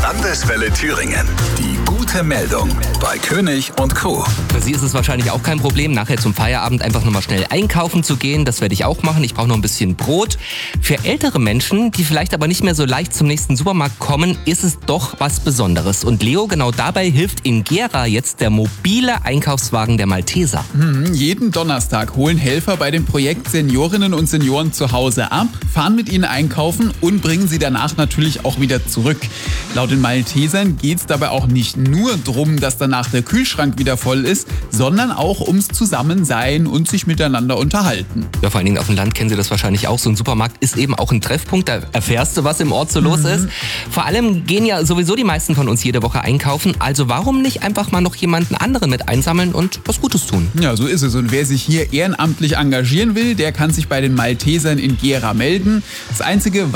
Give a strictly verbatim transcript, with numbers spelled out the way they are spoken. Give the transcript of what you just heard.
Landeswelle Thüringen. Die gute Meldung bei König und Co. Für Sie ist es wahrscheinlich auch kein Problem, nachher zum Feierabend einfach nochmal schnell einkaufen zu gehen. Das werde ich auch machen. Ich brauche noch ein bisschen Brot. Für ältere Menschen, die vielleicht aber nicht mehr so leicht zum nächsten Supermarkt kommen, ist es doch was Besonderes. Und Leo, genau dabei hilft in Gera jetzt der mobile Einkaufswagen der Malteser. Mhm, jeden Donnerstag holen Helfer bei dem Projekt Seniorinnen und Senioren zu Hause ab, fahren mit ihnen einkaufen und bringen sie danach natürlich auch wieder zurück. Laut den Maltesern geht es dabei auch nicht nur darum, dass danach der Kühlschrank wieder voll ist, sondern auch ums Zusammensein und sich miteinander unterhalten. Ja, vor allen Dingen auf dem Land kennen Sie das wahrscheinlich auch. So ein Supermarkt ist eben auch ein Treffpunkt, da erfährst du, was im Ort so los mhm. ist. Vor allem gehen ja sowieso die meisten von uns jede Woche einkaufen, also warum nicht einfach mal noch jemanden anderen mit einsammeln und was Gutes tun? Ja, so ist es. Und wer sich hier ehrenamtlich engagieren will, der kann sich bei den Maltesern in Gera melden. Das Einzige,